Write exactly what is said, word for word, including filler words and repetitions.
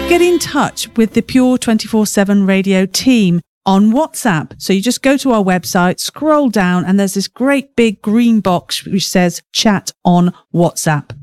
get in touch with the Pure twenty-four seven Radio team on WhatsApp. So you just go to our website, scroll down, and there's this great big green box which says chat on WhatsApp.